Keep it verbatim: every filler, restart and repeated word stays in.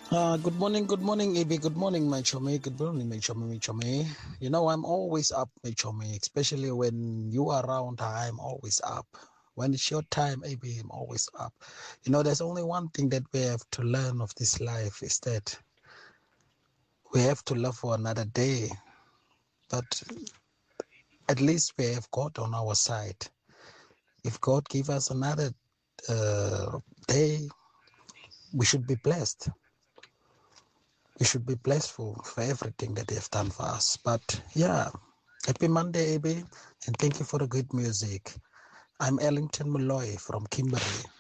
Uh, good morning, good morning, A B. Good morning, my chome. Good morning, my chome, my chome. You know, I'm always up, my chome, especially when you are around, I'm always up. When it's your time, A B, I'm always up. You know, there's only one thing that we have to learn of this life is that we have to love for another day. But at least we have God on our side. If God give us another uh, day, we should be blessed. We should be blessed for, for everything that they've done for us. But yeah, happy Monday, A B, and thank you for the good music. I'm Ellington Malloy from Kimberley.